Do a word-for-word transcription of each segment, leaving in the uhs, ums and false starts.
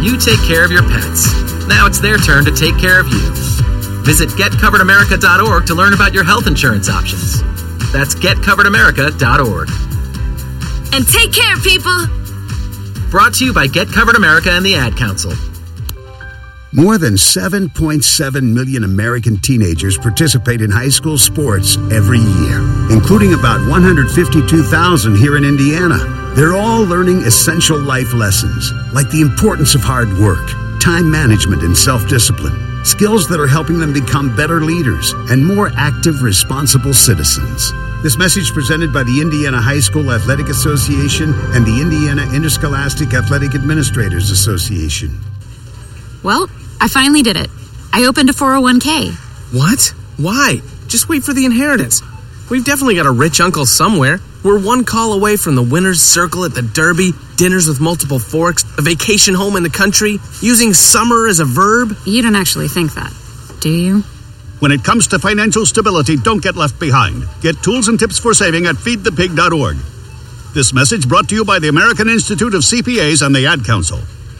You take care of your pets. Now it's their turn to take care of you. Visit get covered america dot org to learn about your health insurance options. That's get covered america dot org. And take care, people! Brought to you by Get Covered America and the Ad Council. More than seven point seven million American teenagers participate in high school sports every year, including about one hundred fifty-two thousand here in Indiana. They're all learning essential life lessons, like the importance of hard work, time management, and self-discipline, skills that are helping them become better leaders and more active, responsible citizens. This message presented by the Indiana High School Athletic Association and the Indiana Interscholastic Athletic Administrators Association. Well, I finally did it. I opened a four oh one k. What? Why? Just wait for the inheritance. We've definitely got a rich uncle somewhere. We're one call away from the winner's circle at the Derby, dinners with multiple forks, a vacation home in the country, using summer as a verb. You don't actually think that, do you? When it comes to financial stability, don't get left behind. Get tools and tips for saving at feed the pig dot org. This message brought to you by the American Institute of C P As and the Ad Council.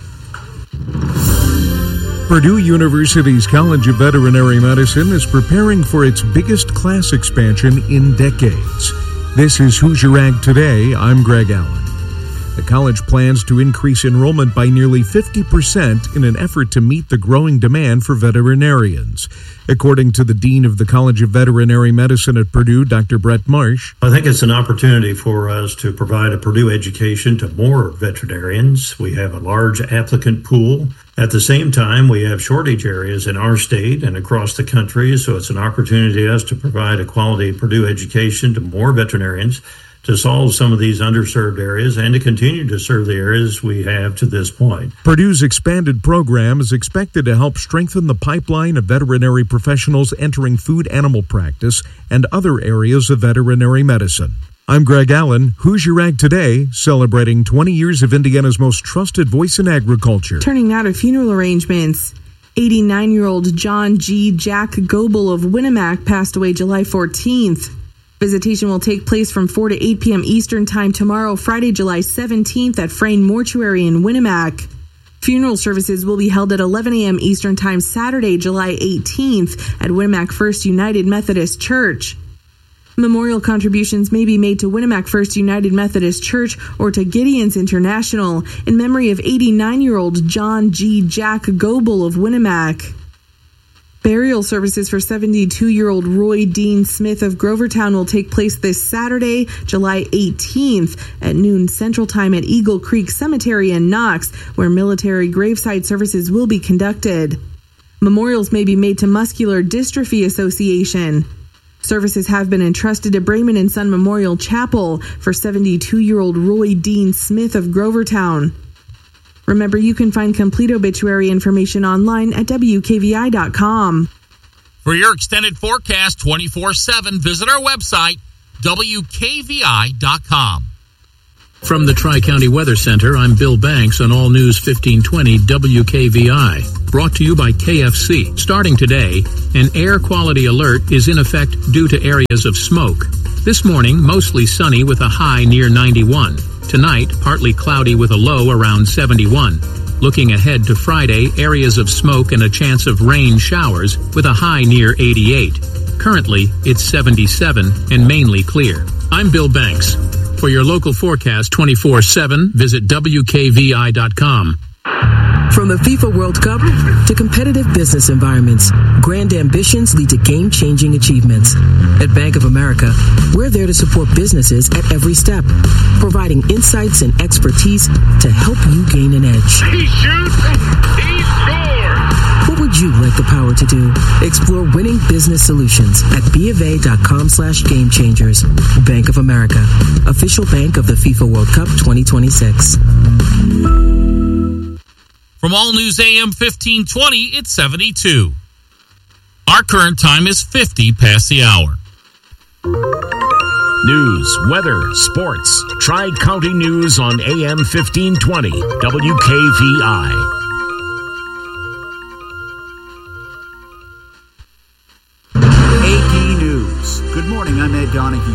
Purdue University's College of Veterinary Medicine is preparing for its biggest class expansion in decades. This is Hoosier Ag Today. I'm Greg Allen. The college plans to increase enrollment by nearly fifty percent in an effort to meet the growing demand for veterinarians. According to the Dean of the College of Veterinary Medicine at Purdue, Doctor Brett Marsh. I think it's an opportunity for us to provide a Purdue education to more veterinarians. We have a large applicant pool. At the same time, we have shortage areas in our state and across the country, so it's an opportunity for us to provide a quality Purdue education to more veterinarians, to solve some of these underserved areas and to continue to serve the areas we have to this point. Purdue's expanded program is expected to help strengthen the pipeline of veterinary professionals entering food animal practice and other areas of veterinary medicine. I'm Greg Allen, Hoosier Ag Today, celebrating twenty years of Indiana's most trusted voice in agriculture. Turning now to funeral arrangements. eighty-nine-year-old John G. Jack Goebel of Winnemac passed away July fourteenth. Visitation will take place from four to eight p.m. Eastern Time tomorrow, Friday, July seventeenth at Frayne Mortuary in Winnemac. Funeral services will be held at eleven a.m. Eastern Time Saturday, July eighteenth at Winnemac First United Methodist Church. Memorial contributions may be made to Winnemac First United Methodist Church or to Gideon's International in memory of eighty-nine-year-old John G. Jack Goebel of Winnemac. Burial services for seventy-two-year-old Roy Dean Smith of Grovertown will take place this Saturday, July eighteenth at noon Central Time at Eagle Creek Cemetery in Knox, where military graveside services will be conducted. Memorials may be made to Muscular Dystrophy Association. Services have been entrusted to Brayman and Son Memorial Chapel for seventy-two-year-old Roy Dean Smith of Grovertown. Remember, you can find complete obituary information online at W K V I dot com. For your extended forecast twenty-four seven, visit our website, W K V I dot com. From the Tri-County Weather Center, I'm Bill Banks on All News fifteen twenty W K V I. Brought to you by K F C. Starting today, an air quality alert is in effect due to areas of smoke. This morning, mostly sunny with a high near ninety-one. Tonight, partly cloudy with a low around seventy-one. Looking ahead to Friday, areas of smoke and a chance of rain showers with a high near eighty-eight. Currently, it's seventy-seven and mainly clear. I'm Bill Banks. For your local forecast twenty-four seven, visit W K V I dot com. From the FIFA World Cup to competitive business environments, grand ambitions lead to game-changing achievements. At Bank of America, we're there to support businesses at every step, providing insights and expertise to help you gain an edge. He shoots, he scores! What would you like the power to do? Explore winning business solutions at BofA.com slash game changers. Bank of America, official bank of the FIFA World Cup twenty twenty-six. From All News A M fifteen twenty, it's seventy-two. Our current time is fifty past the hour. News, weather, sports. Tri-County News on A M fifteen twenty, W K V I. A P News. Good morning, I'm Ed Donahue.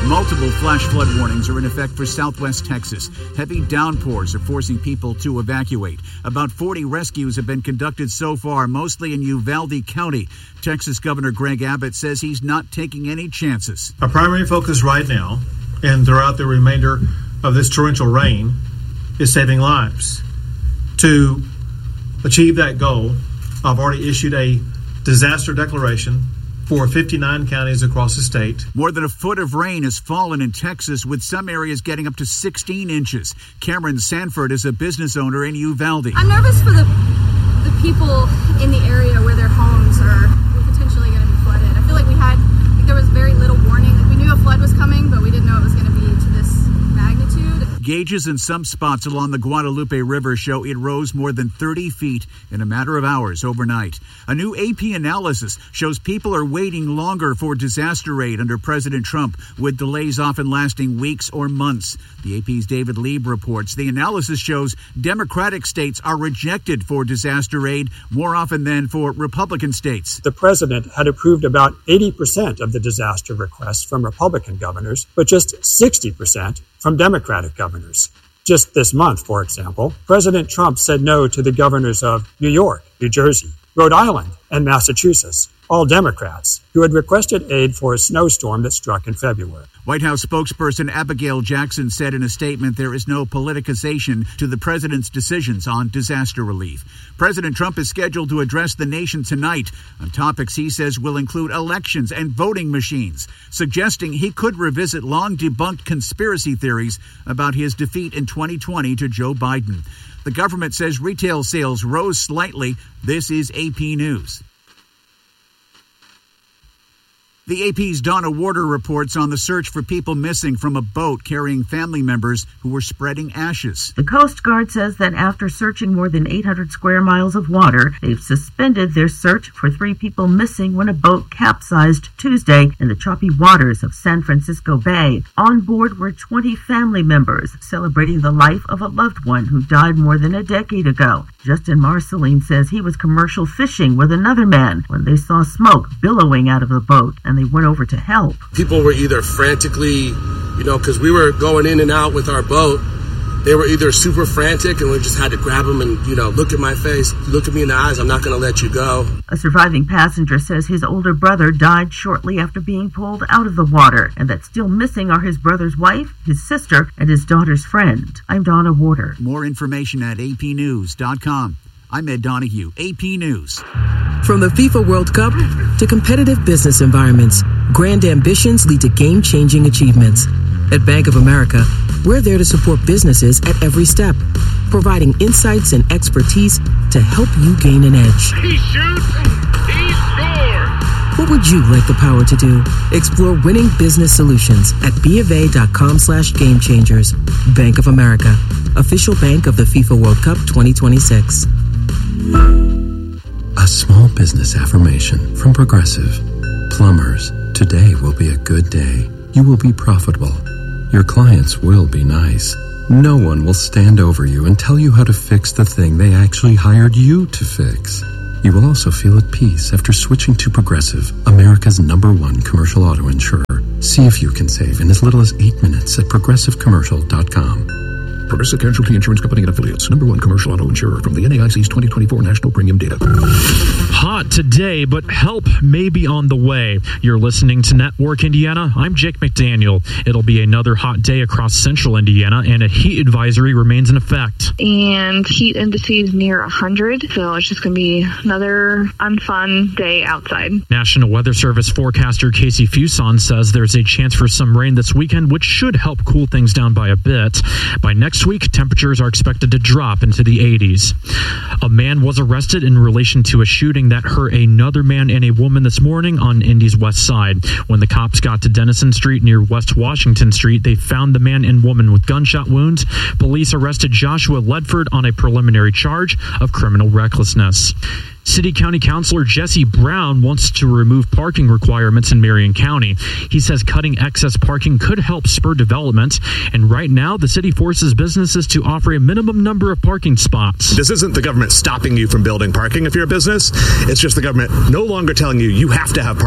Multiple flash flood warnings are in effect for southwest Texas. Heavy downpours are forcing people to evacuate. About forty rescues have been conducted so far, mostly in Uvalde County. Texas Governor Greg Abbott says he's not taking any chances. Our primary focus right now and throughout the remainder of this torrential rain is saving lives. To achieve that goal, I've already issued a disaster declaration for fifty-nine counties across the state. More than a foot of rain has fallen in Texas, with some areas getting up to sixteen inches. Cameron Sanford is a business owner in Uvalde. I'm nervous for the the people in the area where their homes are potentially going to be flooded. I feel like we had, I think there was very little warning. Like, we knew a flood was coming, but we didn't know it was going to be to this magnitude. Gauges in some spots along the Guadalupe River show it rose more than thirty feet in a matter of hours overnight. A new A P analysis shows people are waiting longer for disaster aid under President Trump, with delays often lasting weeks or months. The A P's David Lieb reports the analysis shows Democratic states are rejected for disaster aid more often than for Republican states. The president had approved about eighty percent of the disaster requests from Republican governors, but just sixty percent from Democratic governors. Just this month, for example, President Trump said no to the governors of New York, New Jersey, Rhode Island, and Massachusetts, all Democrats, who had requested aid for a snowstorm that struck in February. White House spokesperson Abigail Jackson said in a statement there is no politicization to the president's decisions on disaster relief. President Trump is scheduled to address the nation tonight on topics he says will include elections and voting machines, suggesting he could revisit long-debunked conspiracy theories about his defeat in twenty twenty to Joe Biden. The government says retail sales rose slightly. This is A P News. The A P's Donna Warder reports on the search for people missing from a boat carrying family members who were spreading ashes. The Coast Guard says that after searching more than eight hundred square miles of water, they've suspended their search for three people missing when a boat capsized Tuesday in the choppy waters of San Francisco Bay. On board were twenty family members celebrating the life of a loved one who died more than a decade ago. Justin Marceline says he was commercial fishing with another man when they saw smoke billowing out of the boat, and they went over to help. People were either frantically, you know, because we were going in and out with our boat, they were either super frantic and we just had to grab them and, you know, look at my face, look at me in the eyes, I'm not going to let you go. A surviving passenger says his older brother died shortly after being pulled out of the water, and that still missing are his brother's wife, his sister, and his daughter's friend. I'm Donna Warder. More information at A P news dot com. I'm Ed Donahue, A P News. From the FIFA World Cup to competitive business environments, grand ambitions lead to game-changing achievements. At Bank of America, we're there to support businesses at every step, providing insights and expertise to help you gain an edge. He shoots, he scores! What would you like the power to do? Explore winning business solutions at BofA.com slash game changers. Bank of America, official bank of the FIFA World Cup twenty twenty-six. A small business affirmation from Progressive. Plumbers, today will be a good day. You will be profitable. Your clients will be nice. No one will stand over you and tell you how to fix the thing they actually hired you to fix. You will also feel at peace after switching to Progressive, America's number one commercial auto insurer. See if you can save in as little as eight minutes at progressive commercial dot com. Progressive Casualty Insurance Company and Affiliates. Number one commercial auto insurer from the N A I C's twenty twenty-four National Premium Data. Hot today, but help may be on the way. You're listening to Network Indiana. I'm Jake McDaniel. It'll be another hot day across central Indiana, and a heat advisory remains in effect. And heat indices near one hundred, so it's just going to be another unfun day outside. National Weather Service forecaster Casey Fuson says there's a chance for some rain this weekend, which should help cool things down by a bit. By next week, temperatures are expected to drop into the eighties. A man was arrested in relation to a shooting that hurt another man and a woman this morning on Indy's west side. When the cops got to Denison Street near West Washington Street, they found the man and woman with gunshot wounds. Police arrested Joshua Ledford on a preliminary charge of criminal recklessness. City County Councilor Jesse Brown wants to remove parking requirements in Marion County. He says cutting excess parking could help spur development, and right now the city forces businesses to offer a minimum number of parking spots. This isn't the government stopping you from building parking if you're a business. It's just the government no longer telling you you have to have parking.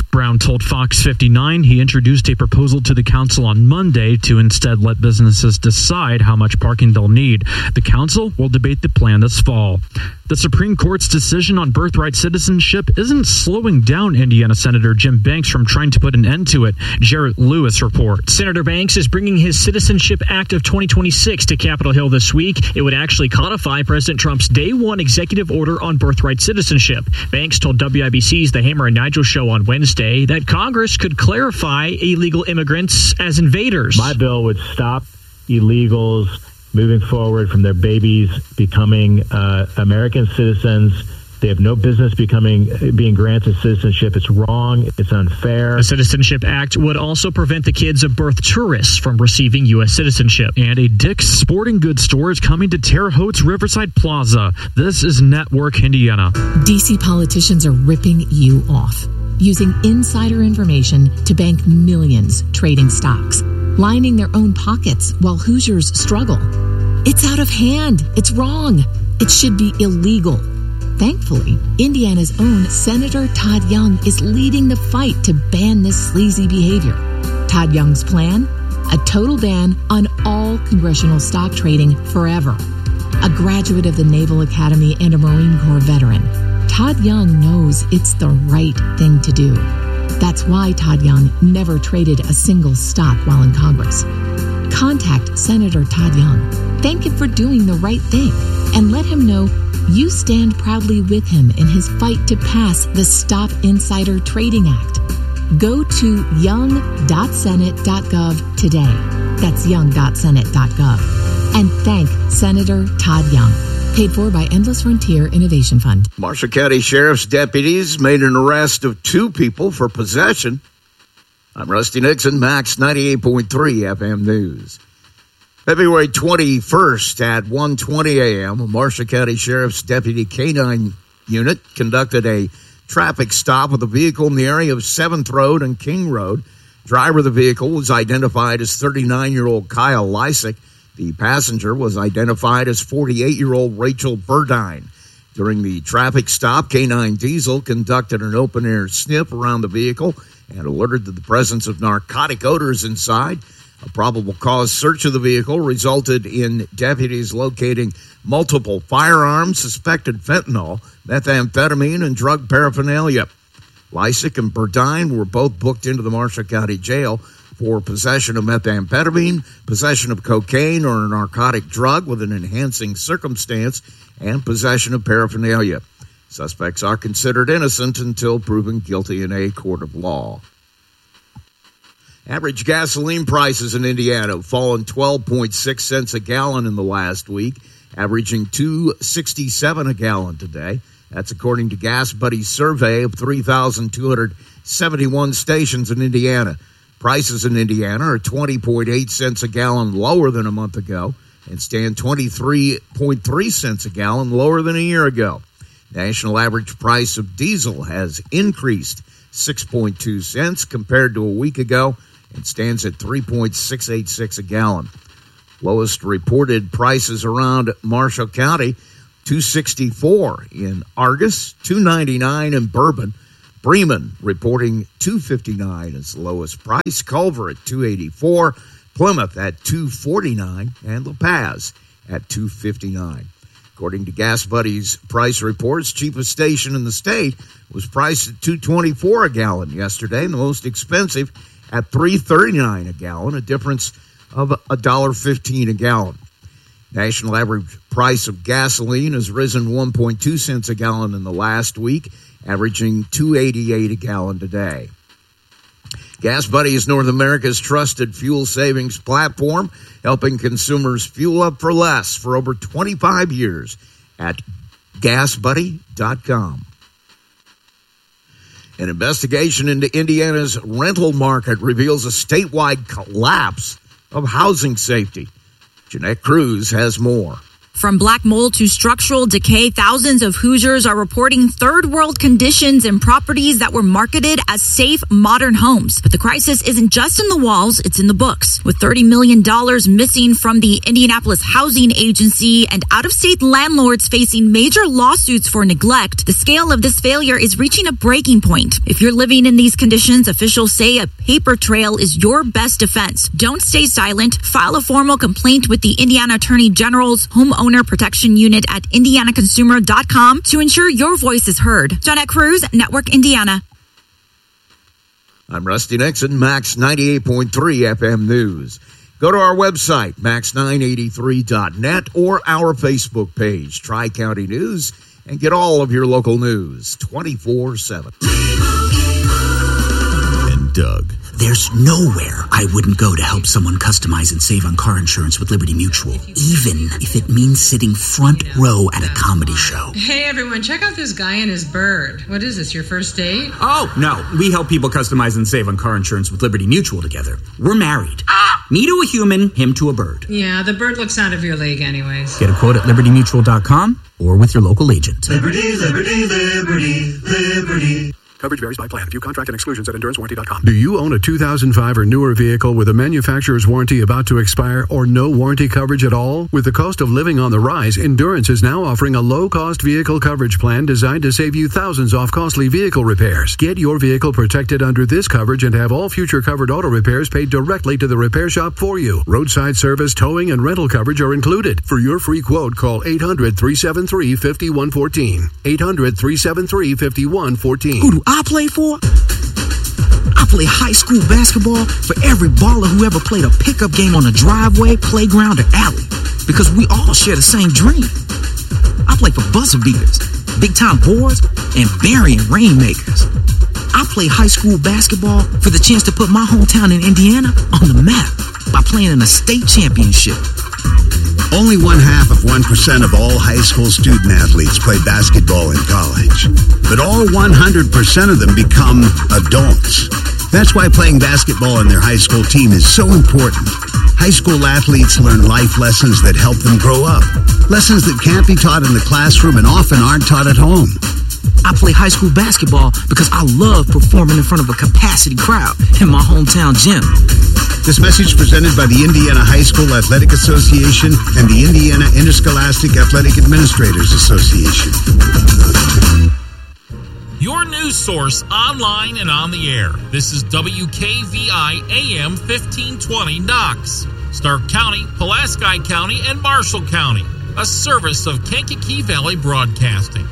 Brown told Fox fifty-nine he introduced a proposal to the council on Monday to instead let businesses decide how much parking they'll need. The council will debate the plan this fall. The Supreme Court's decision on birthright citizenship isn't slowing down Indiana Senator Jim Banks from trying to put an end to it. Jarrett Lewis reports. Senator Banks is bringing his Citizenship Act of twenty twenty-six to Capitol Hill this week. It would actually codify President Trump's day one executive order on birthright citizenship. Banks told W I B C's The Hammer and Nigel show on Wednesday that Congress could clarify illegal immigrants as invaders. My bill would stop illegals moving forward from their babies becoming uh, American citizens. They have no business becoming being granted citizenship. It's wrong. It's unfair. The Citizenship Act would also prevent the kids of birth tourists from receiving U S citizenship. And a Dick's Sporting Goods store is coming to Terre Haute's Riverside Plaza. This is Network Indiana. D C politicians are ripping you off, using insider information to bank millions trading stocks, lining their own pockets while Hoosiers struggle. It's out of hand. It's wrong. It should be illegal. Thankfully, Indiana's own Senator Todd Young is leading the fight to ban this sleazy behavior. Todd Young's plan? A total ban on all congressional stock trading forever. A graduate of the Naval Academy and a Marine Corps veteran, Todd Young knows it's the right thing to do. That's why Todd Young never traded a single stock while in Congress. Contact Senator Todd Young. Thank him for doing the right thing and let him know you stand proudly with him in his fight to pass the Stop Insider Trading Act. Go to young dot senate dot gov today. That's young dot senate dot gov. And thank Senator Todd Young. Paid for by Endless Frontier Innovation Fund. Marshall County Sheriff's deputies made an arrest of two people for possession. I'm Rusty Nixon, Max ninety-eight point three F M News. February twenty-first at one twenty a.m., a Marshall County Sheriff's Deputy K nine unit conducted a traffic stop with a vehicle in the area of seventh Road and King Road. Driver of the vehicle was identified as thirty-nine-year-old Kyle Lysick. The passenger was identified as forty-eight-year-old Rachel Burdine. During the traffic stop, K nine Diesel conducted an open-air sniff around the vehicle and alerted to the presence of narcotic odors inside. A probable cause search of the vehicle resulted in deputies locating multiple firearms, suspected fentanyl, methamphetamine, and drug paraphernalia. Lysick and Burdine were both booked into the Marshall County Jail for possession of methamphetamine, possession of cocaine or a narcotic drug with an enhancing circumstance, and possession of paraphernalia. Suspects are considered innocent until proven guilty in a court of law. Average gasoline prices in Indiana have fallen twelve point six cents a gallon in the last week, averaging two sixty-seven a gallon today. That's according to Gas Buddy's survey of three thousand two hundred seventy-one stations in Indiana. Prices in Indiana are twenty point eight cents a gallon lower than a month ago and stand twenty-three point three cents a gallon lower than a year ago. National average price of diesel has increased six point two cents compared to a week ago and stands at three point six eight six a gallon. Lowest reported prices around Marshall County, two sixty-four in Argus, two ninety-nine in Bourbon. Bremen reporting two fifty-nine as the lowest price. Culver at two eighty-four, Plymouth at two forty-nine, and La Paz at two fifty-nine. According to Gas Buddy's price reports, cheapest station in the state was priced at two twenty-four a gallon yesterday, and the most expensive at three thirty-nine a gallon, a difference of one dollar fifteen a gallon. National average price of gasoline has risen one point two cents a gallon in the last week, averaging two eighty-eight a gallon today. Gas Buddy is North America's trusted fuel savings platform, helping consumers fuel up for less for over twenty-five years at gas buddy dot com. An investigation into Indiana's rental market reveals a statewide collapse of housing safety. Jeanette Cruz has more. From black mold to structural decay, thousands of Hoosiers are reporting third world conditions in properties that were marketed as safe, modern homes. But the crisis isn't just in the walls, it's in the books. With thirty million dollars missing from the Indianapolis Housing Agency and out-of-state landlords facing major lawsuits for neglect, the scale of this failure is reaching a breaking point. If you're living in these conditions, officials say a paper trail is your best defense. Don't stay silent. File a formal complaint with the Indiana Attorney General's Homeowner Protection Unit at indiana consumer dot com to ensure your voice is heard. Jeanette Cruz, Network Indiana. I'm Rusty Nixon, Max ninety-eight point three F M News. Go to our website, max nine eighty-three dot net, or our Facebook page, Tri-County News, and get all of your local news twenty-four seven. And Doug. There's nowhere I wouldn't go to help someone customize and save on car insurance with Liberty Mutual, even if it means sitting front row at a comedy show. Hey everyone, check out this guy and his bird. What is this, your first date? Oh, no. We help people customize and save on car insurance with Liberty Mutual together. We're married. Me to a human, him to a bird. Yeah, the bird looks out of your league anyways. Get a quote at liberty mutual dot com or with your local agent. Liberty, liberty, liberty, liberty. Coverage varies by plan. View contract and exclusions at endurance warranty dot com. Do you own a two thousand five or newer vehicle with a manufacturer's warranty about to expire or no warranty coverage at all? With the cost of living on the rise, Endurance is now offering a low-cost vehicle coverage plan designed to save you thousands off costly vehicle repairs. Get your vehicle protected under this coverage and have all future covered auto repairs paid directly to the repair shop for you. Roadside service, towing, and rental coverage are included. For your free quote, call eight hundred, three seven three, five one one four. eight hundred, three seven three, five one one four. Who do I play for? I play high school basketball for every baller who ever played a pickup game on a driveway, playground, or alley. Because we all share the same dream. I play for buzzer beaters, big-time boards, and burying rainmakers. I play high school basketball for the chance to put my hometown in Indiana on the map by playing in a state championship. Only one half of one percent of all high school student athletes play basketball in college. But all one hundred percent of them become adults. That's why playing basketball on their high school team is so important. High school athletes learn life lessons that help them grow up. Lessons that can't be taught in the classroom and often aren't taught at home. I play high school basketball because I love performing in front of a capacity crowd in my hometown gym. This message presented by the Indiana High School Athletic Association and the Indiana Interscholastic Athletic Administrators Association. Your news source online and on the air. This is W K V I A M fifteen twenty Knox, Stark County, Pulaski County, and Marshall County. A service of Kankakee Valley Broadcasting.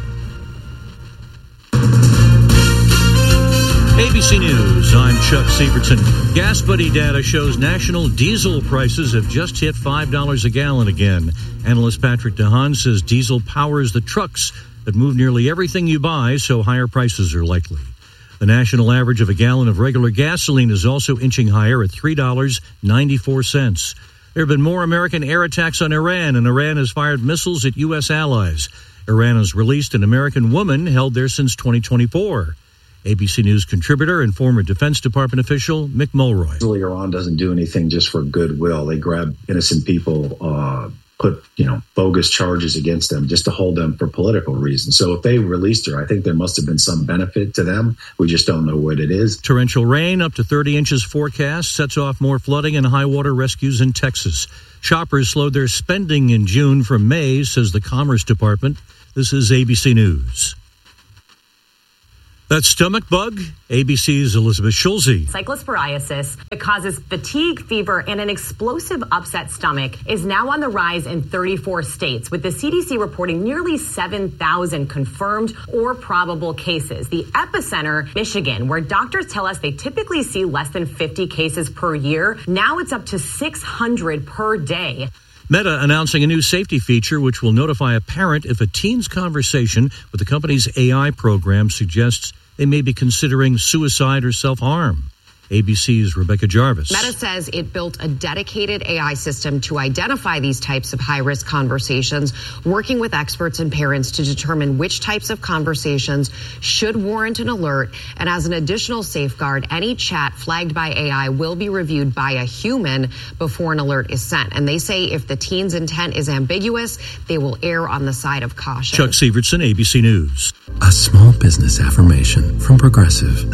A B C News, I'm Chuck Sievertson. Gas Buddy data shows national diesel prices have just hit five dollars a gallon again. Analyst Patrick DeHaan says diesel powers the trucks that move nearly everything you buy, so higher prices are likely. The national average of a gallon of regular gasoline is also inching higher at three dollars and ninety-four cents. There have been more American air attacks on Iran, and Iran has fired missiles at U S allies. Iran has released an American woman held there since twenty twenty-four. A B C News contributor and former Defense Department official Mick Mulroy. Usually Iran doesn't do anything just for goodwill. They grab innocent people, uh, put, you know, bogus charges against them just to hold them for political reasons. So if they released her, I think there must have been some benefit to them. We just don't know what it is. Torrential rain up to thirty inches forecast sets off more flooding and high water rescues in Texas. Shoppers slowed their spending in June from May, says the Commerce Department. This is A B C News. That stomach bug, A B C's Elizabeth Schulze. Cyclosporiasis that causes fatigue, fever, and an explosive upset stomach is now on the rise in thirty-four states, with the C D C reporting nearly seven thousand confirmed or probable cases. The epicenter, Michigan, where doctors tell us they typically see less than fifty cases per year. Now it's up to six hundred per day. Meta announcing a new safety feature which will notify a parent if a teen's conversation with the company's A I program suggests they may be considering suicide or self-harm. A B C's Rebecca Jarvis. Meta says it built a dedicated A I system to identify these types of high-risk conversations, working with experts and parents to determine which types of conversations should warrant an alert. And as an additional safeguard, any chat flagged by A I will be reviewed by a human before an alert is sent. And they say if the teen's intent is ambiguous, they will err on the side of caution. Chuck Severson, A B C News. A small business affirmation from Progressive.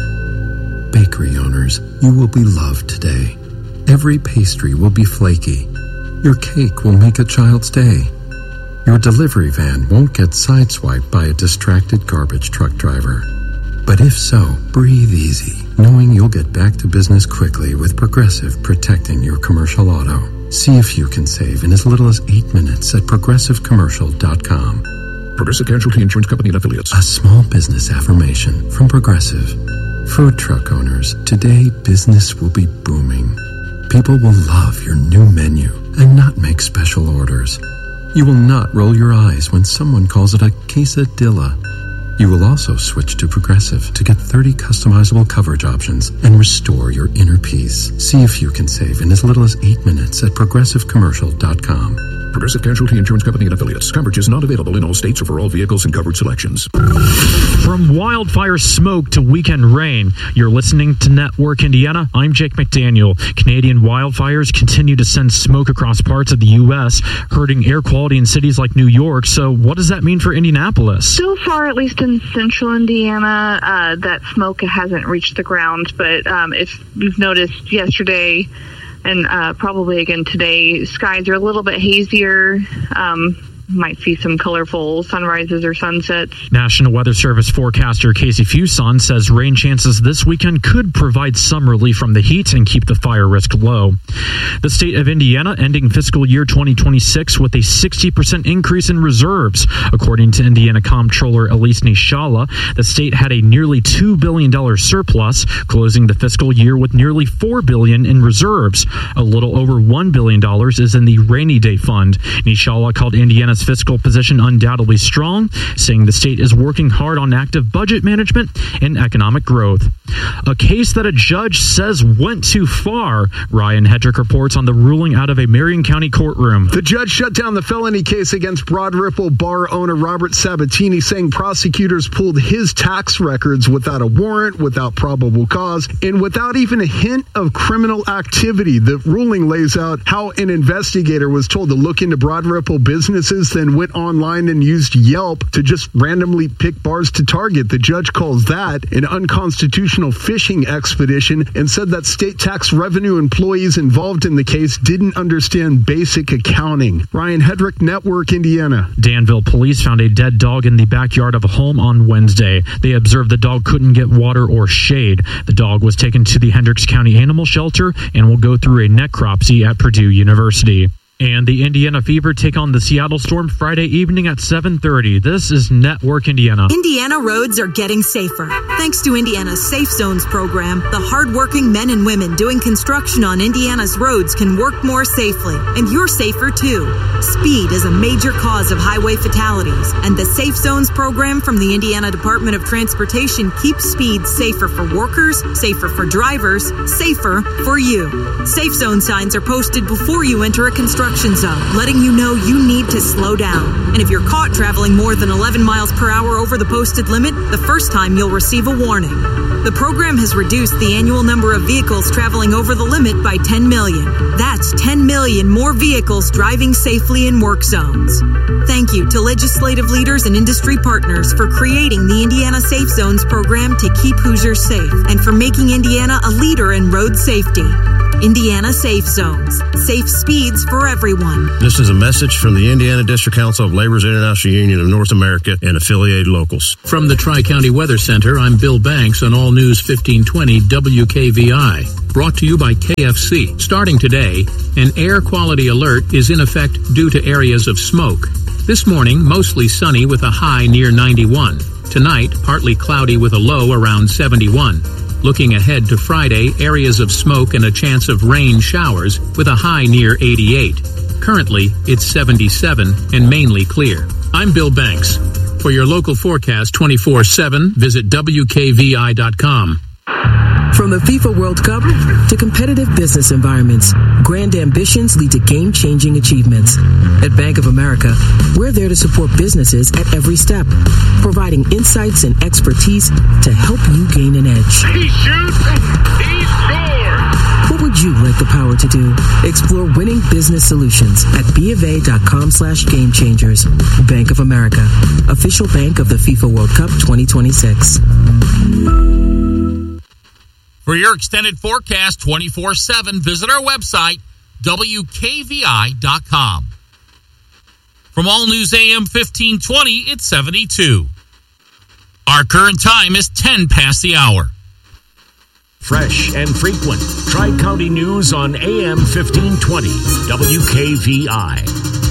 Bakery owners, you will be loved today. Every pastry will be flaky. Your cake will make a child's day. Your delivery van won't get sideswiped by a distracted garbage truck driver. But if so, breathe easy, knowing you'll get back to business quickly with Progressive protecting your commercial auto. See if you can save in as little as eight minutes at progressive commercial dot com. Progressive Casualty Insurance Company and Affiliates. A small business affirmation from Progressive. Food truck owners, today business will be booming. People will love your new menu and not make special orders. You will not roll your eyes when someone calls it a quesadilla. You will also switch to Progressive to get thirty customizable coverage options and restore your inner peace. See if you can save in as little as eight minutes at progressive commercial dot com. Progressive Casualty Insurance Company and Affiliates. Coverage is not available in all states or for all vehicles and covered selections. From wildfire smoke to weekend rain, you're listening to Network Indiana. I'm Jake McDaniel. Canadian wildfires continue to send smoke across parts of the U S, hurting air quality in cities like New York. So what does that mean for Indianapolis? So far, at least in central Indiana, uh, that smoke hasn't reached the ground. But um, if you've noticed yesterday, and uh, probably again today, skies are a little bit hazier. Um, might see some colorful sunrises or sunsets. National Weather Service forecaster Casey Fuson says rain chances this weekend could provide some relief from the heat and keep the fire risk low. The state of Indiana ending fiscal year twenty twenty-six with a sixty percent increase in reserves. According to Indiana Comptroller Elise Nishala, the state had a nearly two billion dollars surplus, closing the fiscal year with nearly four billion dollars in reserves. A little over one billion dollars is in the rainy day fund. Nishala called Indiana's fiscal position undoubtedly strong, saying the state is working hard on active budget management and economic growth. A case that a judge says went too far. Ryan Hedrick reports on the ruling out of a Marion County courtroom. The judge shut down the felony case against Broad Ripple bar owner Robert Sabatini, saying prosecutors pulled his tax records without a warrant, without probable cause, and without even a hint of criminal activity. The ruling lays out how an investigator was told to look into Broad Ripple businesses, then went online and used Yelp to just randomly pick bars to target. The judge calls that an unconstitutional fishing expedition and said that state tax revenue employees involved in the case didn't understand basic accounting. Ryan Hedrick, Network Indiana. Danville police found a dead dog in the backyard of a home on Wednesday. They observed the dog couldn't get water or shade. The dog was taken to the Hendricks County Animal Shelter and will go through a necropsy at Purdue University. And the Indiana Fever take on the Seattle Storm Friday evening at seven thirty. This is Network Indiana. Indiana roads are getting safer. Thanks to Indiana's Safe Zones program, the hardworking men and women doing construction on Indiana's roads can work more safely. And you're safer too. Speed is a major cause of highway fatalities. And the Safe Zones program from the Indiana Department of Transportation keeps speed safer for workers, safer for drivers, safer for you. Safe Zone signs are posted before you enter a construction zone, letting you know you need to slow down. And if you're caught traveling more than eleven miles per hour over the posted limit, the first time you'll receive a warning. The program has reduced the annual number of vehicles traveling over the limit by ten million. That's ten million more vehicles driving safely in work zones. Thank you to legislative leaders and industry partners for creating the Indiana Safe Zones program to keep Hoosiers safe and for making Indiana a leader in road safety. Indiana Safe Zones. Safe speeds for everyone. This is a message from the Indiana District Council of Labor's International Union of North America and affiliated locals. From the Tri-County Weather Center, I'm Bill Banks on All News fifteen twenty W K V I. Brought to you by K F C. Starting today, an air quality alert is in effect due to areas of smoke. This morning, mostly sunny with a high near ninety-one. Tonight, partly cloudy with a low around seventy-one. Looking ahead to Friday, areas of smoke and a chance of rain showers with a high near eighty-eight. Currently, it's seventy-seven and mainly clear. I'm Bill Banks. For your local forecast twenty-four seven, visit W K V I dot com. From the FIFA World Cup to competitive business environments, grand ambitions lead to game-changing achievements. At Bank of America, we're there to support businesses at every step, providing insights and expertise to help you gain an edge. He shoots, he scores! What would you like the power to do? Explore winning business solutions at BofA.com slash game changers. Bank of America, official bank of the FIFA World Cup twenty twenty-six. For your extended forecast twenty-four seven, visit our website, W K V I dot com. From All News A M fifteen twenty, it's seventy-two. Our current time is ten past the hour. Fresh and frequent. Tri-County News on A M fifteen twenty, W K V I.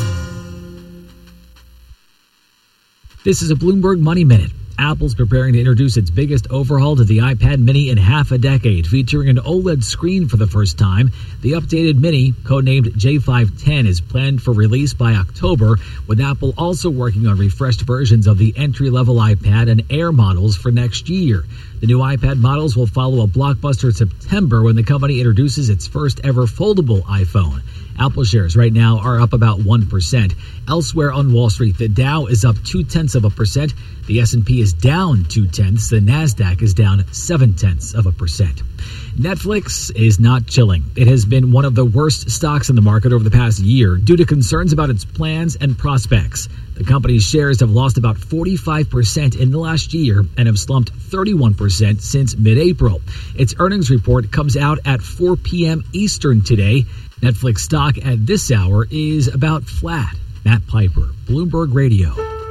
This is a Bloomberg Money Minute. Apple's preparing to introduce its biggest overhaul to the iPad mini in half a decade, featuring an OLED screen for the first time. The updated mini, codenamed J five ten, is planned for release by October, with Apple also working on refreshed versions of the entry-level iPad and Air models for next year. The new iPad models will follow a blockbuster September when the company introduces its first ever foldable iPhone. Apple shares right now are up about one percent. Elsewhere on Wall Street, the Dow is up two-tenths of a percent. The S and P is down two-tenths. The NASDAQ is down seven-tenths of a percent. Netflix is not chilling. It has been one of the worst stocks in the market over the past year due to concerns about its plans and prospects. The company's shares have lost about forty-five percent in the last year and have slumped thirty-one percent since mid-April. Its earnings report comes out at four p.m. Eastern today. Netflix stock at this hour is about flat. Matt Piper, Bloomberg Radio.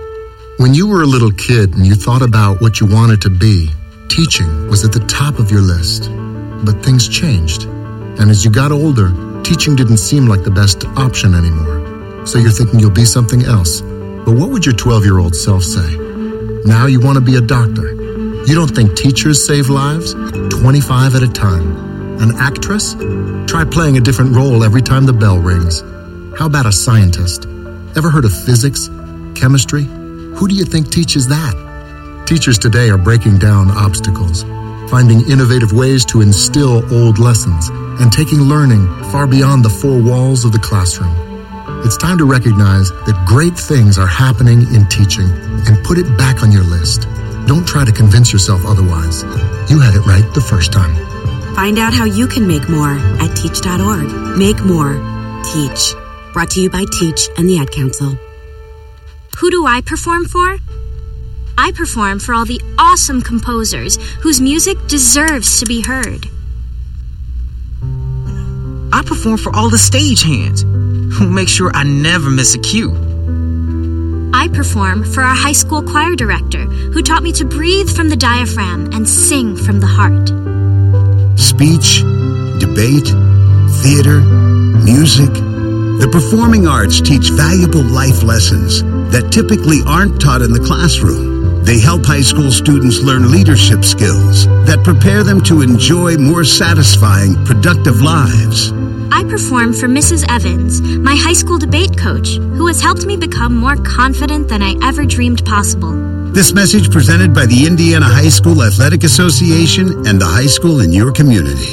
When you were a little kid and you thought about what you wanted to be, teaching was at the top of your list. But things changed. And as you got older, teaching didn't seem like the best option anymore. So you're thinking you'll be something else. But what would your twelve-year-old self say? Now you want to be a doctor. You don't think teachers save lives? twenty-five at a time. An actress? Try playing a different role every time the bell rings. How about a scientist? Ever heard of physics? Chemistry? Who do you think teaches that? Teachers today are breaking down obstacles, finding innovative ways to instill old lessons, and taking learning far beyond the four walls of the classroom. It's time to recognize that great things are happening in teaching and put it back on your list. Don't try to convince yourself otherwise. You had it right the first time. Find out how you can make more at teach dot org. Make more. Teach. Brought to you by Teach and the Ad Council. Who do I perform for? I perform for all the awesome composers whose music deserves to be heard. I perform for all the stagehands who make sure I never miss a cue. I perform for our high school choir director who taught me to breathe from the diaphragm and sing from the heart. Speech, debate, theater, music. The performing arts teach valuable life lessons that typically aren't taught in the classroom. They help high school students learn leadership skills that prepare them to enjoy more satisfying, productive lives. I perform for Missus Evans, my high school debate coach, who has helped me become more confident than I ever dreamed possible. This message presented by the Indiana High School Athletic Association and the high school in your community.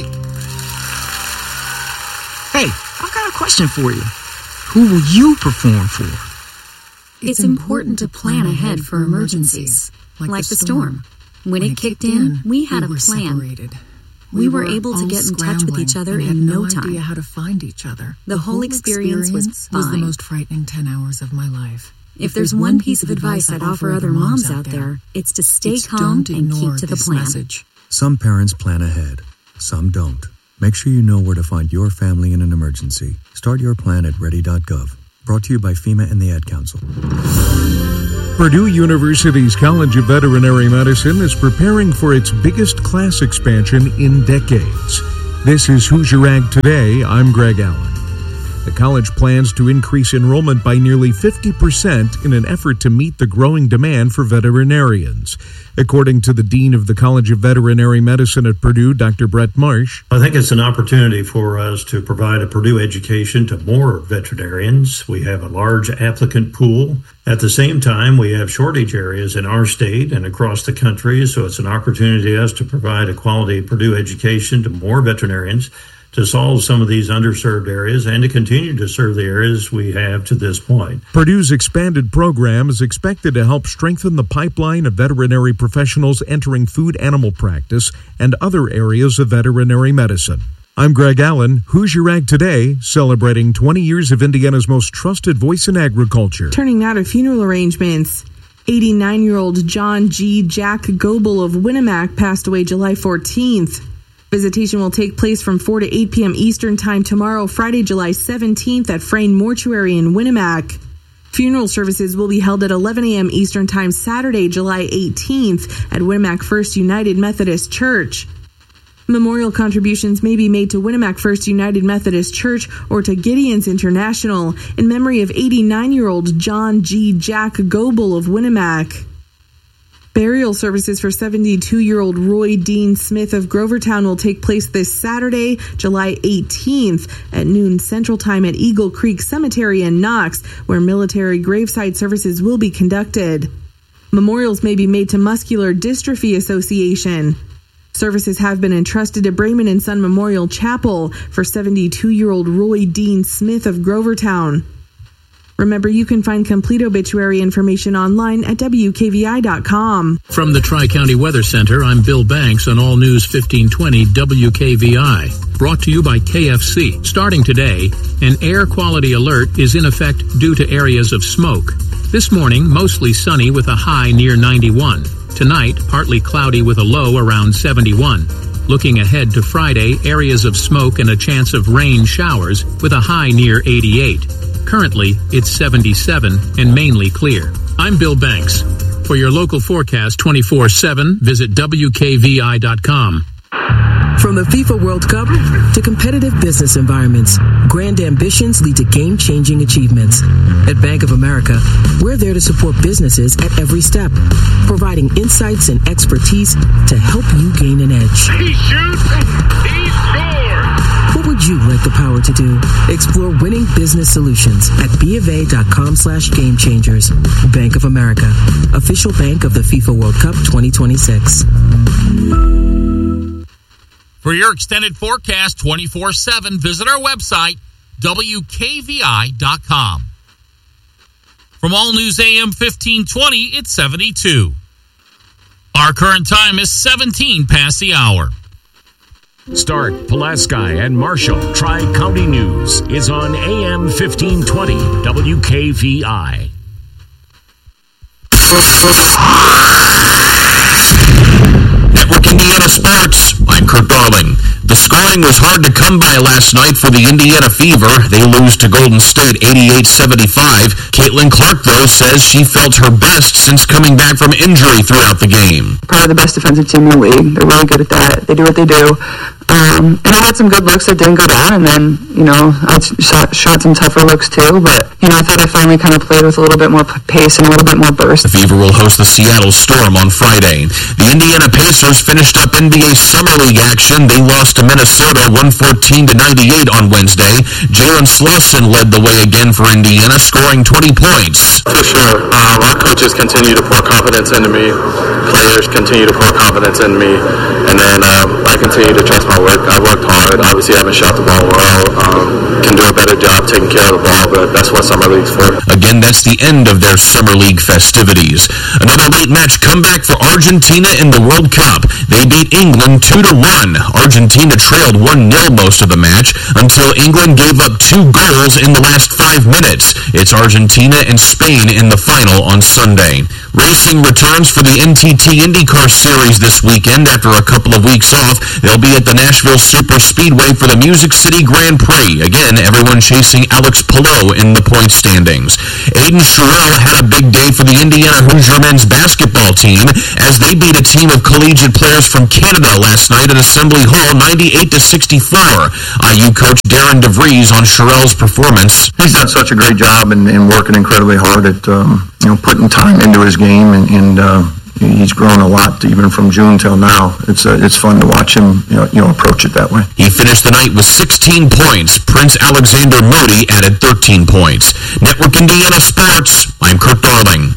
Hey, I've got a question for you. Who will you perform for? It's important to plan ahead for emergencies, like the storm. When it kicked in, we had a plan. We were able to get in touch with each other in no time. Idea how to find each other. The whole experience was fine. was the most frightening ten hours of my life. If there's one piece of advice I'd offer other moms out there, it's to stay calm and keep to the plan. Message. Some parents plan ahead, some don't. Make sure you know where to find your family in an emergency. Start your plan at ready dot gov. Brought to you by FEMA and the Ad Council. Purdue University's College of Veterinary Medicine is preparing for its biggest class expansion in decades. This is Hoosier Ag Today. I'm Greg Allen. The college plans to increase enrollment by nearly fifty percent in an effort to meet the growing demand for veterinarians. According to the Dean of the College of Veterinary Medicine at Purdue, Doctor Brett Marsh, I think it's an opportunity for us to provide a Purdue education to more veterinarians. We have a large applicant pool. At the same time, we have shortage areas in our state and across the country, so it's an opportunity for us to provide a quality Purdue education to more veterinarians, to solve some of these underserved areas and to continue to serve the areas we have to this point. Purdue's expanded program is expected to help strengthen the pipeline of veterinary professionals entering food animal practice and other areas of veterinary medicine. I'm Greg Allen, Hoosier Ag Today, celebrating twenty years of Indiana's most trusted voice in agriculture. Turning now to funeral arrangements. eighty-nine-year-old John G. Jack Goebel of Winnemac passed away July fourteenth. Visitation will take place from four to eight p.m. Eastern Time tomorrow, Friday, July seventeenth at Frayne Mortuary in Winnemac. Funeral services will be held at eleven a.m. Eastern Time Saturday, July eighteenth at Winnemac First United Methodist Church. Memorial contributions may be made to Winnemac First United Methodist Church or to Gideon's International in memory of eighty-nine-year-old John G. Jack Goebel of Winnemac. Burial services for seventy-two-year-old Roy Dean Smith of Grovertown will take place this Saturday, July eighteenth at noon Central Time at Eagle Creek Cemetery in Knox, where military graveside services will be conducted. Memorials may be made to Muscular Dystrophy Association. Services have been entrusted to Brayman and Son Memorial Chapel for seventy-two-year-old Roy Dean Smith of Grovertown. Remember, you can find complete obituary information online at W K V I dot com. From the Tri-County Weather Center, I'm Bill Banks on All News fifteen twenty W K V I. Brought to you by K F C. Starting today, an air quality alert is in effect due to areas of smoke. This morning, mostly sunny with a high near ninety-one. Tonight, partly cloudy with a low around seventy-one. Looking ahead to Friday, areas of smoke and a chance of rain showers with a high near eighty-eight. Currently, it's seventy-seven and mainly clear. I'm Bill Banks. For your local forecast twenty-four seven, visit W K V I dot com. From the FIFA World Cup to competitive business environments, grand ambitions lead to game-changing achievements. At Bank of America, we're there to support businesses at every step, providing insights and expertise to help you gain an edge. He shoots, he scores! What would you like the power to do? Explore winning business solutions at BofA.com slash game changers. Bank of America, official bank of the FIFA World Cup twenty twenty-six. For your extended forecast twenty-four seven, visit our website, W K V I dot com. From All News A M fifteen twenty, it's seventy-two. Our current time is seventeen past the hour. Stark, Pulaski, and Marshall Tri-County News is on A M fifteen twenty W K V I. Network Indiana Sports, I'm Kurt Darling. The scoring was hard to come by last night for the Indiana Fever. They lose to Golden State eighty-eight seventy-five. Caitlin Clark, though, says she felt her best since coming back from injury throughout the game. Probably the best defensive team in the league. They're really good at that. They do what they do. Um, and I had some good looks that didn't go down, and then, you know, I shot, shot some tougher looks too, but, you know, I thought I finally kind of played with a little bit more pace and a little bit more burst. The Fever will host the Seattle Storm on Friday. The Indiana Pacers finished up N B A Summer League action. They lost to Minnesota one fourteen to ninety-eight on Wednesday. Jalen Slauson led the way again for Indiana, scoring twenty points. For sure. Um, our coaches continue to pour confidence into me. Players continue to pour confidence into me. And then um, I continue to trust my work. I've worked hard. Obviously, I haven't shot the ball well. Um, can do a better job taking care of the ball, but that's what Summer League's for. Again, that's the end of their Summer League festivities. Another late match comeback for Argentina in the World Cup. They beat England two to one. Argentina trailed one nil most of the match until England gave up two goals in the last five minutes. It's Argentina and Spain in the final on Sunday. Racing returns for the N T T IndyCar Series this weekend after a couple of weeks off. They'll be at the Nashville Super Speedway for the Music City Grand Prix. Again, everyone chasing Alex Palou in the point standings. Aiden Sherrill had a big day for the Indiana Hoosier men's basketball team as they beat a team of collegiate players from Canada last night at Assembly Hall ninety-eight to sixty-four. I U coach Darren DeVries on Sherrell's performance. He's done such a great job and, and working incredibly hard at um, you know putting time into his game, and, and uh, he's grown a lot even from June till now. It's uh, it's fun to watch him you know, you know approach it that way. He finished the night with sixteen points. Prince Alexander Modi added thirteen points. Network Indiana Sports, I'm Kurt Darling.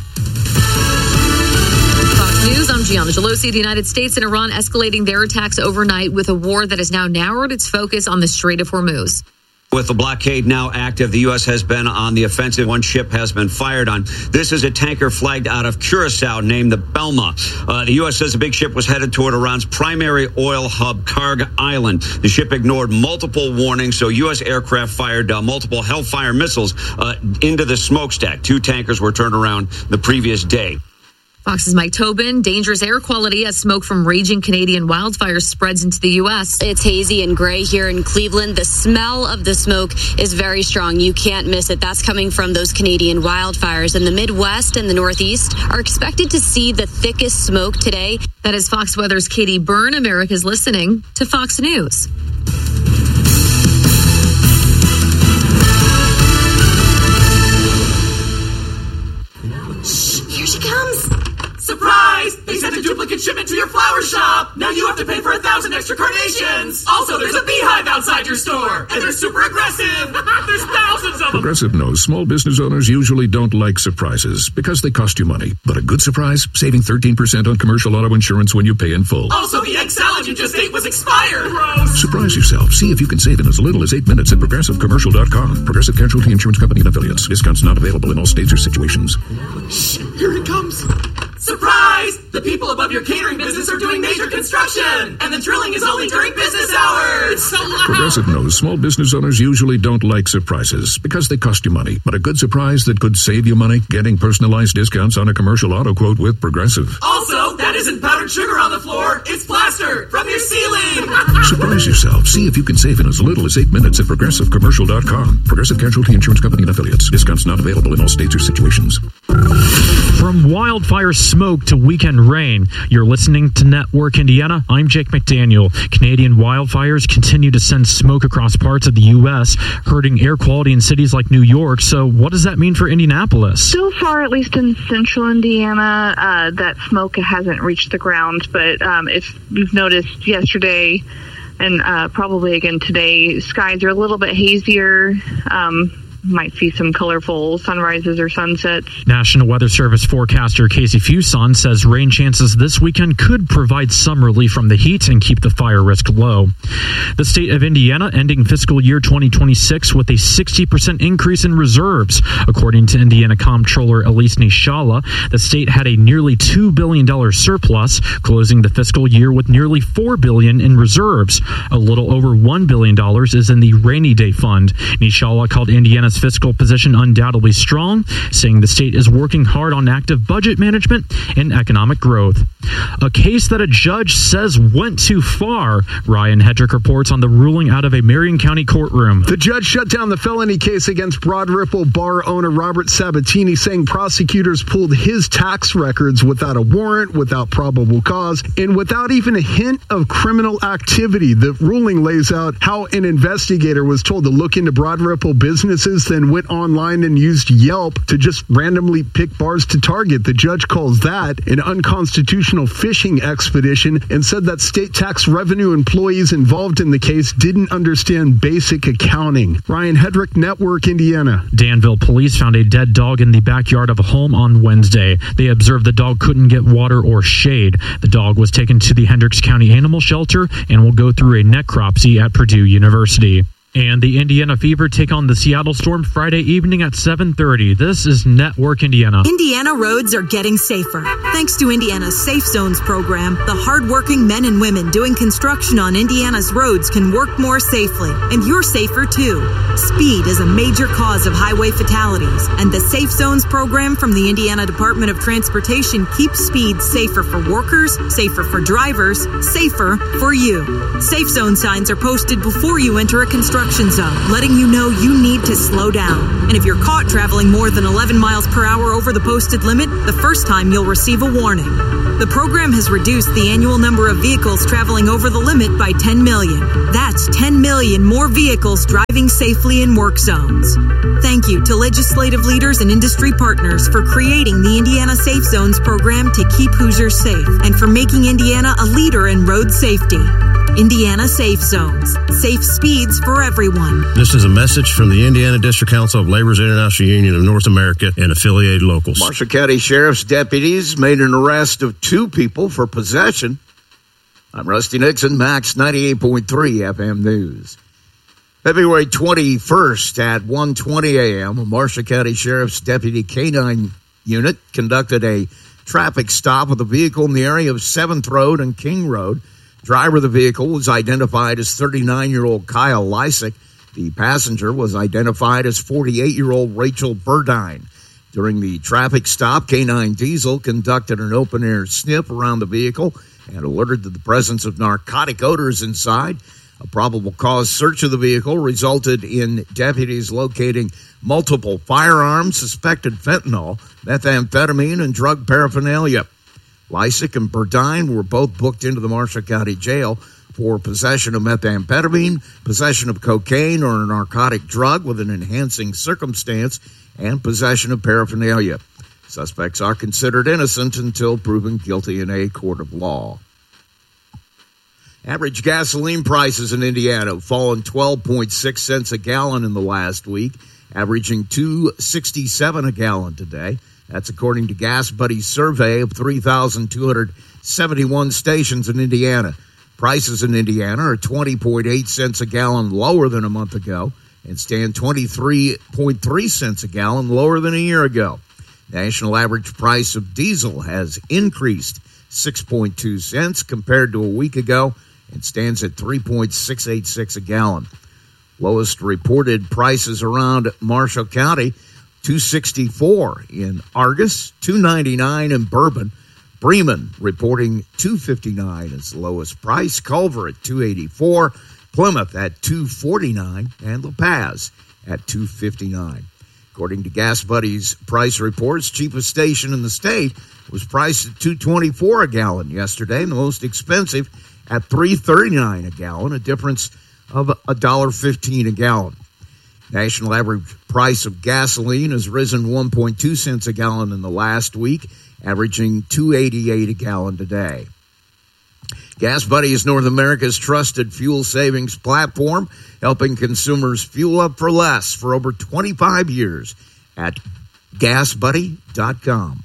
News, I'm Gianna Gelosi. The United States and Iran escalating their attacks overnight with a war that has now narrowed its focus on the Strait of Hormuz. With the blockade now active, the U S has been on the offensive. One ship has been fired on. This is a tanker flagged out of Curacao named the Belma. Uh, the U S says the big ship was headed toward Iran's primary oil hub, Karg Island. The ship ignored multiple warnings, so U S aircraft fired uh, multiple Hellfire missiles uh, into the smokestack. Two tankers were turned around the previous day. Fox's Mike Tobin, dangerous air quality as smoke from raging Canadian wildfires spreads into the U S. It's hazy and gray here in Cleveland. The smell of the smoke is very strong. You can't miss it. That's coming from those Canadian wildfires. And the Midwest and the Northeast are expected to see the thickest smoke today. That is Fox Weather's Katie Byrne. America's listening to Fox News. Here she comes. Surprise! They sent a duplicate shipment to your flower shop. Now you have to pay for a thousand extra carnations. Also, there's a beehive outside your store, and they're super aggressive. There's thousands of them. Progressive knows small business owners usually don't like surprises because they cost you money. But a good surprise, saving thirteen percent on commercial auto insurance when you pay in full. Also, the egg salad you just ate was expired. Gross. Surprise yourself. See if you can save in as little as eight minutes at progressive commercial dot com. Progressive Casualty Insurance Company and Affiliates. Discounts not available in all states or situations. Shh, here it comes. Surprise! The people above your catering business are doing major construction, and the drilling is only during business hours. It's so loud. Progressive knows small business owners usually don't like surprises because they cost you money. But a good surprise that could save you money, getting personalized discounts on a commercial auto quote with Progressive. Also, that isn't powdered sugar on the floor. It's plaster from your ceiling. Surprise yourself. See if you can save in as little as eight minutes at progressive commercial dot com. Progressive Casualty Insurance Company and Affiliates. Discounts not available in all states or situations. From wildfire smoke to weekend rain, you're listening to Network Indiana. I'm Jake McDaniel. Canadian wildfires continue to send smoke across parts of the U S, hurting air quality in cities like New York. So what does that mean for Indianapolis? So far, at least in central Indiana, uh, that smoke hasn't reached the ground. But um, if you've noticed yesterday and uh, probably again today, skies are a little bit hazier. Um, might see some colorful sunrises or sunsets. National Weather Service forecaster Casey Fuson says rain chances this weekend could provide some relief from the heat and keep the fire risk low. The state of Indiana ending fiscal year twenty twenty-six with a sixty percent increase in reserves. According to Indiana Comptroller Elise Nishala, the state had a nearly two billion dollars surplus, closing the fiscal year with nearly four billion dollars in reserves. A little over one billion dollars is in the rainy day fund. Nishala called Indiana's fiscal position undoubtedly strong, saying the state is working hard on active budget management and economic growth. A case that a judge says went too far. Ryan Hedrick reports on the ruling out of a Marion County courtroom. The judge shut down the felony case against Broad Ripple bar owner Robert Sabatini, saying prosecutors pulled his tax records without a warrant, without probable cause, and without even a hint of criminal activity. The ruling lays out how an investigator was told to look into Broad Ripple businesses, then went online and used Yelp to just randomly pick bars to target. The judge calls that an unconstitutional fishing expedition and said that state tax revenue employees involved in the case didn't understand basic accounting. Ryan Hedrick, Network Indiana. Danville police found a dead dog in the backyard of a home on Wednesday. They observed the dog couldn't get water or shade. The dog was taken to the Hendricks County Animal Shelter and will go through a necropsy at Purdue University. And the Indiana Fever take on the Seattle Storm Friday evening at seven thirty. This is Network Indiana. Indiana roads are getting safer. Thanks to Indiana's Safe Zones program, the hardworking men and women doing construction on Indiana's roads can work more safely. And you're safer too. Speed is a major cause of highway fatalities, and the Safe Zones program from the Indiana Department of Transportation keeps speed safer for workers, safer for drivers, safer for you. Safe Zone signs are posted before you enter a construction construction zone, letting you know you need to slow down. And if you're caught traveling more than eleven miles per hour over the posted limit, the first time you'll receive a warning. The program has reduced the annual number of vehicles traveling over the limit by ten million. That's ten million more vehicles driving safely in work zones. Thank you to legislative leaders and industry partners for creating the Indiana Safe Zones program to keep Hoosiers safe and for making Indiana a leader in road safety. Indiana Safe Zones. Safe speeds for everyone. This is a message from the Indiana District Council of Labor's International Union of North America and affiliated locals. Marshall County Sheriff's deputies made an arrest of two people for possession. I'm Rusty Nixon, Max ninety-eight point three F M News. February twenty-first at one twenty a.m., a Marshall County Sheriff's Deputy K nine unit conducted a traffic stop with a vehicle in the area of seventh Road and King Road. Driver of the vehicle was identified as thirty-nine-year-old Kyle Lysick. The passenger was identified as forty-eight-year-old Rachel Burdine. During the traffic stop, K nine Diesel conducted an open-air sniff around the vehicle and alerted to the presence of narcotic odors inside. A probable cause search of the vehicle resulted in deputies locating multiple firearms, suspected fentanyl, methamphetamine, and drug paraphernalia. Lysick and Burdine were both booked into the Marshall County Jail for possession of methamphetamine, possession of cocaine or a narcotic drug with an enhancing circumstance, and possession of paraphernalia. Suspects are considered innocent until proven guilty in a court of law. Average gasoline prices in Indiana have fallen twelve point six cents a gallon in the last week, averaging two dollars and sixty-seven cents a gallon today. That's according to Gas Buddy's survey of three thousand two hundred seventy-one stations in Indiana. Prices in Indiana are twenty point eight cents a gallon lower than a month ago and stand twenty-three point three cents a gallon lower than a year ago. National average price of diesel has increased six point two cents compared to a week ago and stands at three point six eight six a gallon. Lowest reported prices around Marshall County, two sixty-four in Argus, two ninety-nine in Bourbon. Bremen reporting two fifty-nine as the lowest price. Culver at two eighty-four, Plymouth at two forty-nine, and La Paz at two fifty-nine. According to Gas Buddy's price reports, cheapest station in the state was priced at two twenty-four a gallon yesterday, and the most expensive at three thirty-nine a gallon, a difference of one dollar fifteen a gallon. National average price of gasoline has risen one point two cents a gallon in the last week, averaging two eighty-eight a gallon today. Gas Buddy is North America's trusted fuel savings platform, helping consumers fuel up for less for over twenty-five years at gas buddy dot com.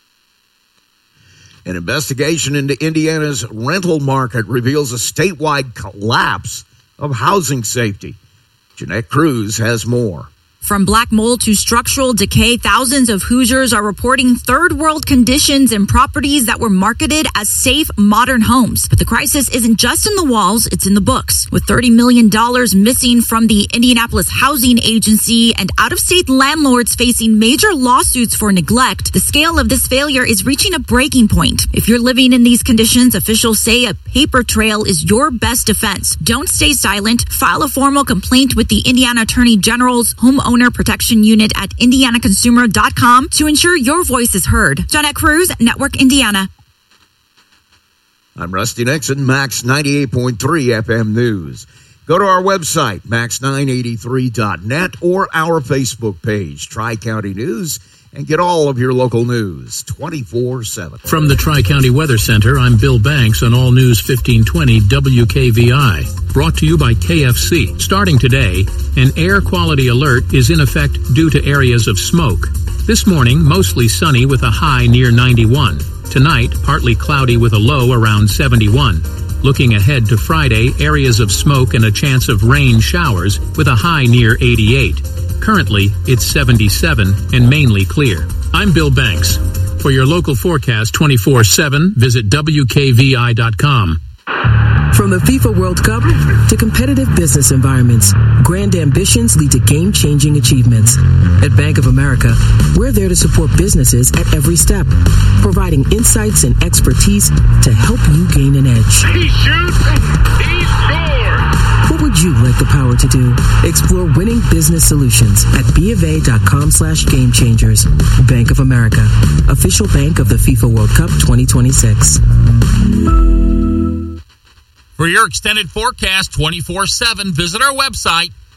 An investigation into Indiana's rental market reveals a statewide collapse of housing safety. Jeanette Cruz has more. From black mold to structural decay, thousands of Hoosiers are reporting third world conditions in properties that were marketed as safe, modern homes. But the crisis isn't just in the walls, it's in the books. With thirty million dollars missing from the Indianapolis Housing Agency and out-of-state landlords facing major lawsuits for neglect, the scale of this failure is reaching a breaking point. If you're living in these conditions, officials say a paper trail is your best defense. Don't stay silent. File a formal complaint with the Indiana Attorney General's Home Owner Protection Unit at indiana consumer dot com to ensure your voice is heard. Jeanette Cruz, Network Indiana. I'm Rusty Nixon, Max ninety-eight point three F M News. Go to our website, max nine eighty-three dot net, or our Facebook page, Tri-County News, and get all of your local news twenty-four seven. From the Tri-County Weather Center, I'm Bill Banks on All News fifteen twenty W K V I. Brought to you by K F C. Starting today, an air quality alert is in effect due to areas of smoke. This morning, mostly sunny with a high near ninety-one. Tonight, partly cloudy with a low around seventy-one. Looking ahead to Friday, areas of smoke and a chance of rain showers with a high near eighty-eight. Currently, it's seventy-seven and mainly clear. I'm Bill Banks. For your local forecast twenty-four seven, visit W K V I dot com. From the FIFA World Cup to competitive business environments, grand ambitions lead to game-changing achievements. At Bank of America, we're there to support businesses at every step, providing insights and expertise to help you gain an edge. He shoots, he scores. What would you like the power to do. Explore winning business solutions at bofa.com slash game changers. Bank of America, official bank of the FIFA World Cup twenty twenty-six. For your extended forecast twenty-four seven, visit our website,